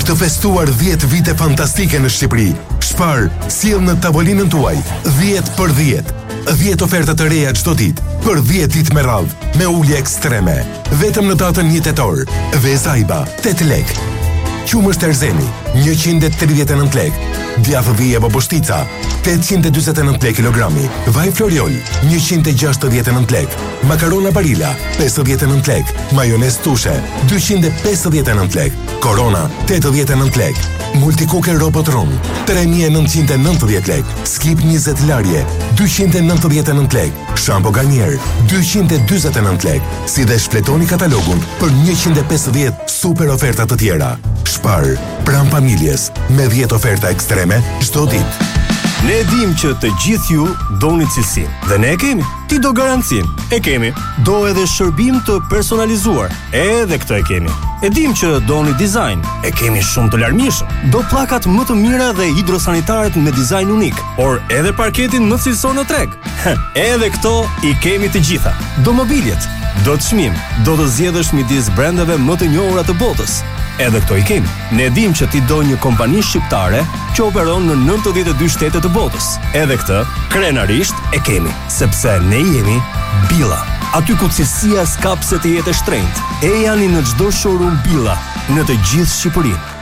të festuar 10 vite fantastike në Shqipëri. Spar sjell në tavolinën tuaj 10 për 10. 10 oferta të reja çdo ditë, për 10 ditë me radhë, me ulje ekstreme. Vetëm në datën 1 tetor. Vezaiba 8 lek. Qumësht Erzeni 139 lek. Djathë dhije Boboshtica 849 lek kilogrami. Vaj Floriol 169 lek. Makarona Barilla 59 lek. Majonez Tushe 259 lek. Corona 89 lek. Multicooker Robot Room 3990 lek. Skip 20 larje 299 lek. Shampo Garnier 249 lek. Si dhe shpletoni katalogun për 150 super oferta të tjera. Spar, pranë familjes, me 10 oferta ekstreme çdo ditë. Ne dim që të gjithë ju doni cilësinë, dhe ne e kemi. Ti do garancinë, e kemi. Do edhe shërbim të personalizuar, edhe këtë e kemi. E dim që doni dizajn, e kemi shumë të larmishëm. Do pllakat më të mira dhe hidrosanitaret me dizajn unik, por edhe parketin më cilësor në treg. Edhe këto i kemi të gjitha. Do mobiljet, do çmim, do të zgjedhësh midis brendeve më të njohura të botës. Edhe këto i kemi. Ne dim që ti do një kompani shqiptare që operon në 92 shtete të botës. Edhe këtë, krenarisht e kemi, sepse ne jemi Billa. Aty ku cilësia s'ka pse të jetë e shtrenjtë. E janë në çdo showroom Billa, në të gjithë Shqipërinë.